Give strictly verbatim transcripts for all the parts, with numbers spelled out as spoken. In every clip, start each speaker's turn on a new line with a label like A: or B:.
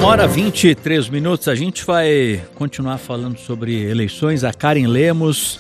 A: Uma hora e vinte e três minutos, a gente vai continuar falando sobre eleições. A Karen Lemos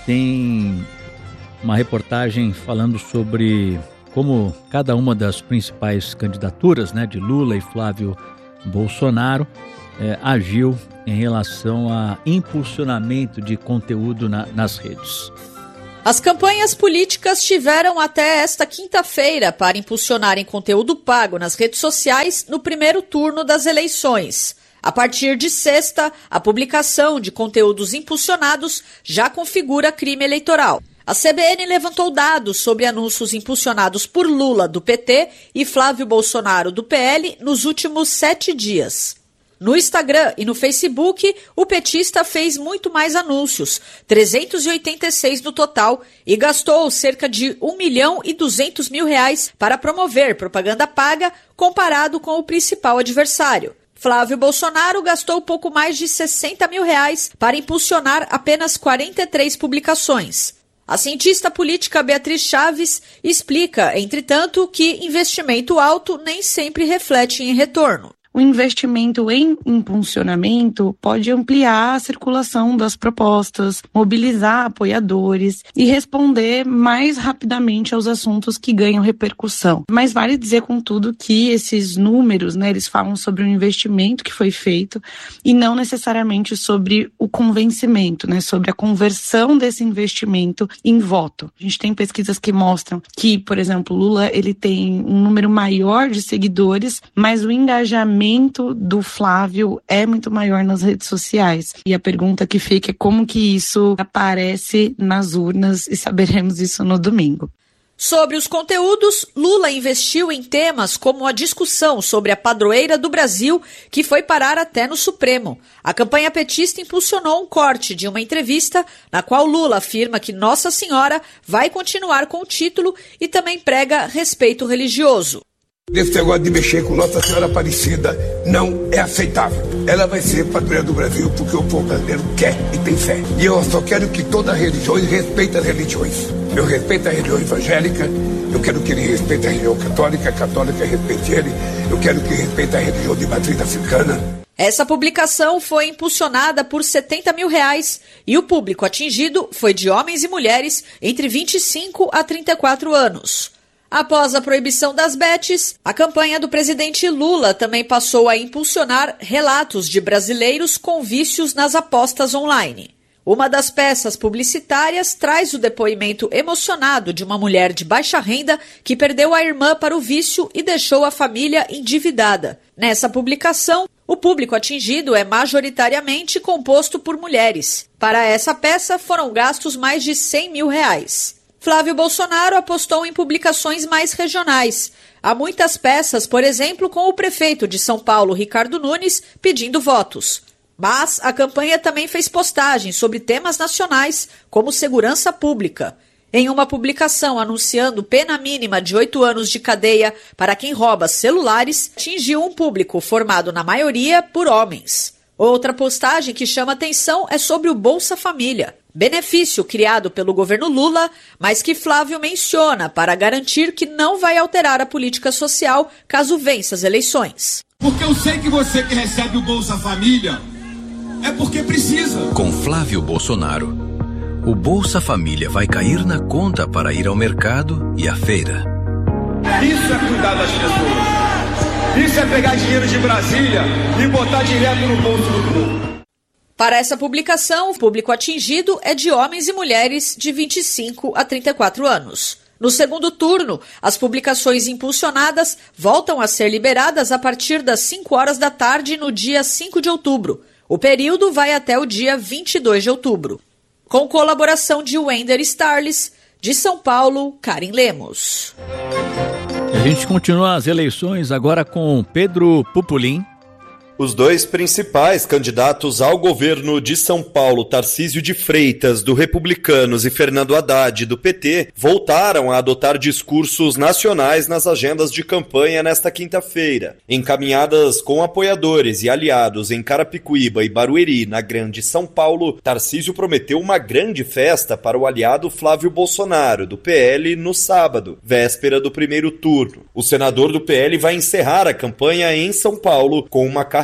A: tem uma reportagem falando sobre como cada uma das principais candidaturas, né, de Lula e Flávio Bolsonaro, é, agiu em relação a impulsionamento de conteúdo na, nas redes.
B: As campanhas políticas tiveram até esta quinta-feira para impulsionarem conteúdo pago nas redes sociais no primeiro turno das eleições. A partir de sexta, a publicação de conteúdos impulsionados já configura crime eleitoral. A C B N levantou dados sobre anúncios impulsionados por Lula, do P T, e Flávio Bolsonaro, do P L, nos últimos sete dias. No Instagram e no Facebook, o petista fez muito mais anúncios, trezentos e oitenta e seis no total, e gastou cerca de um milhão e duzentos mil reais para promover propaganda paga comparado com o principal adversário. Flávio Bolsonaro gastou pouco mais de sessenta mil reais para impulsionar apenas quarenta e três publicações. A cientista política Beatriz Chaves explica, entretanto, que investimento alto nem sempre reflete em retorno.
C: O investimento em impulsionamento pode ampliar a circulação das propostas, mobilizar apoiadores e responder mais rapidamente aos assuntos que ganham repercussão. Mas vale dizer, contudo, que esses números, né, eles falam sobre o investimento que foi feito e não necessariamente sobre o convencimento, né, sobre a conversão desse investimento em voto. A gente tem pesquisas que mostram que, por exemplo, Lula ele tem um número maior de seguidores, mas o engajamento do Flávio é muito maior nas redes sociais. E a pergunta que fica é como que isso aparece nas urnas, e saberemos isso no domingo.
B: Sobre os conteúdos, Lula investiu em temas como a discussão sobre a padroeira do Brasil, que foi parar até no Supremo. A campanha petista impulsionou um corte de uma entrevista na qual Lula afirma que Nossa Senhora vai continuar com o título e também prega respeito religioso.
D: Esse negócio de mexer com Nossa Senhora Aparecida não é aceitável. Ela vai ser padroeira do Brasil porque o povo brasileiro quer e tem fé. E eu só quero que todas as religiões respeitem as religiões. Eu respeito a religião evangélica, eu quero que ele respeite a religião católica, a católica respeite ele, eu quero que respeite a religião de matriz africana.
B: Essa publicação foi impulsionada por setenta mil reais e o público atingido foi de homens e mulheres entre vinte e cinco a trinta e quatro anos. Após a proibição das bets, a campanha do presidente Lula também passou a impulsionar relatos de brasileiros com vícios nas apostas online. Uma das peças publicitárias traz o depoimento emocionado de uma mulher de baixa renda que perdeu a irmã para o vício e deixou a família endividada. Nessa publicação, o público atingido é majoritariamente composto por mulheres. Para essa peça foram gastos mais de cem mil reais. Flávio Bolsonaro apostou em publicações mais regionais. Há muitas peças, por exemplo, com o prefeito de São Paulo, Ricardo Nunes, pedindo votos. Mas a campanha também fez postagens sobre temas nacionais, como segurança pública. Em uma publicação anunciando pena mínima de oito anos de cadeia para quem rouba celulares, atingiu um público formado na maioria por homens. Outra postagem que chama atenção é sobre o Bolsa Família, benefício criado pelo governo Lula, mas que Flávio menciona para garantir que não vai alterar a política social caso vença as eleições.
E: Porque eu sei que você que recebe o Bolsa Família é porque precisa.
F: Com Flávio Bolsonaro, o Bolsa Família vai cair na conta para ir ao mercado e à feira.
E: Isso é cuidar das pessoas. Isso é pegar dinheiro de Brasília e botar direto no bolso do povo.
B: Para essa publicação, o público atingido é de homens e mulheres de vinte e cinco a trinta e quatro anos. No segundo turno, as publicações impulsionadas voltam a ser liberadas a partir das cinco horas da tarde no dia cinco de outubro. O período vai até o dia vinte e dois de outubro. Com colaboração de Wender Starles, de São Paulo, Karen Lemos.
A: A gente continua as eleições agora com Pedro Pupolin.
G: Os dois principais candidatos ao governo de São Paulo, Tarcísio de Freitas, do Republicanos, e Fernando Haddad, do P T, voltaram a adotar discursos nacionais nas agendas de campanha nesta quinta-feira. Encaminhadas com apoiadores e aliados em Carapicuíba e Barueri, na Grande São Paulo, Tarcísio prometeu uma grande festa para o aliado Flávio Bolsonaro, do P L, no sábado, véspera do primeiro turno. O senador do P L vai encerrar a campanha em São Paulo com uma carreira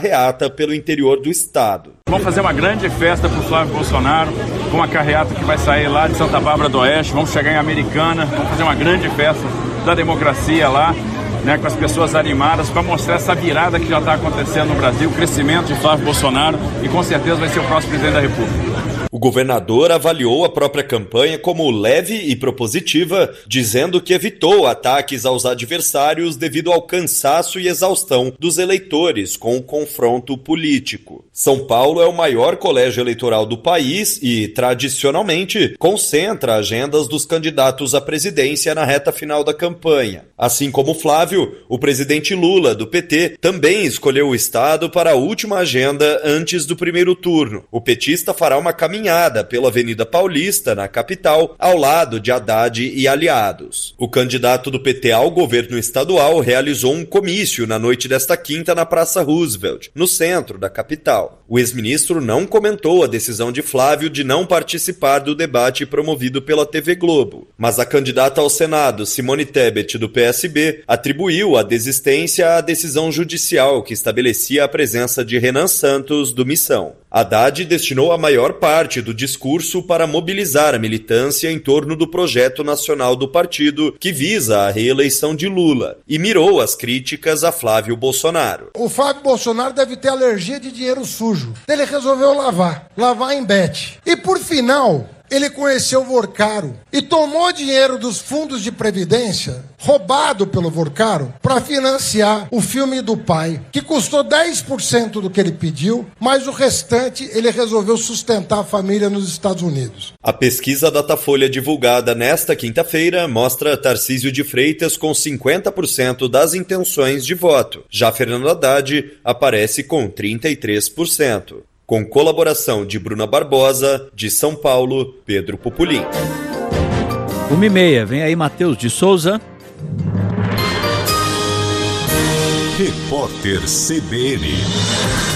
G: carreata pelo interior do estado.
H: Vamos fazer uma grande festa para o Flávio Bolsonaro, com uma carreata que vai sair lá de Santa Bárbara do Oeste, vamos chegar em Americana, vamos fazer uma grande festa da democracia lá, né, com as pessoas animadas, para mostrar essa virada que já está acontecendo no Brasil, o crescimento de Flávio Bolsonaro, e com certeza vai ser o próximo presidente da República.
G: O governador avaliou a própria campanha como leve e propositiva, dizendo que evitou ataques aos adversários devido ao cansaço e exaustão dos eleitores com o confronto político. São Paulo é o maior colégio eleitoral do país e, tradicionalmente, concentra agendas dos candidatos à presidência na reta final da campanha. Assim como Flávio, o presidente Lula, do P T, também escolheu o estado para a última agenda antes do primeiro turno. O petista fará uma caminhada pela Avenida Paulista, na capital, ao lado de Haddad e aliados. O candidato do P T ao governo estadual realizou um comício na noite desta quinta na Praça Roosevelt, no centro da capital. O ex-ministro não comentou a decisão de Flávio de não participar do debate promovido pela T V Globo, mas a candidata ao Senado, Simone Tebet, do P S B, atribuiu a desistência à decisão judicial que estabelecia a presença de Renan Santos, do Missão. Haddad destinou a maior parte do discurso para mobilizar a militância em torno do projeto nacional do partido que visa a reeleição de Lula e mirou as críticas a Flávio Bolsonaro.
I: O Flávio Bolsonaro deve ter alergia de dinheiro sujo. Ele resolveu lavar, lavar em Bet. E por final, ele conheceu o Vorcaro e tomou dinheiro dos fundos de previdência, roubado pelo Vorcaro, para financiar o filme do pai, que custou dez por cento do que ele pediu, mas o restante ele resolveu sustentar a família nos Estados Unidos.
G: A pesquisa Datafolha divulgada nesta quinta-feira mostra Tarcísio de Freitas com cinquenta por cento das intenções de voto. Já Fernando Haddad aparece com trinta e três por cento. Com colaboração de Bruna Barbosa, de São Paulo, Pedro Pupulim.
A: Uma e meia, vem aí Matheus de Souza.
J: Repórter C B N.